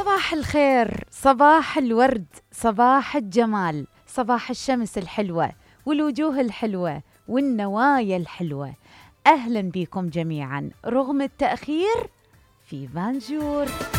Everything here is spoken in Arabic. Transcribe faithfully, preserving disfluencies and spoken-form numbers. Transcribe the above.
صباح الخير، صباح الورد، صباح الجمال، صباح الشمس الحلوة والوجوه الحلوة والنوايا الحلوة. أهلا بكم جميعا رغم التأخير في بانجور.